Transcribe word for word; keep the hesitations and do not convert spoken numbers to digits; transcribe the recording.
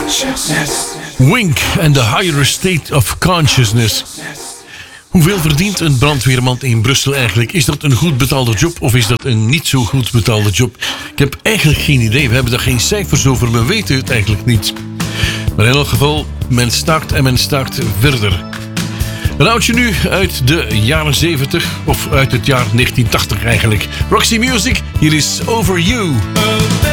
Wink and the Higher State of Consciousness. Hoeveel verdient een brandweerman in Brussel eigenlijk? Is dat een goed betaalde job of is dat een niet zo goed betaalde job? Ik heb eigenlijk geen idee. We hebben daar geen cijfers over. We weten het eigenlijk niet. Maar in elk geval, men staakt en men staakt verder. Een oudje nu uit de jaren zeventig, of uit het jaar negentien tachtig eigenlijk. Roxy Music, hier is Over You.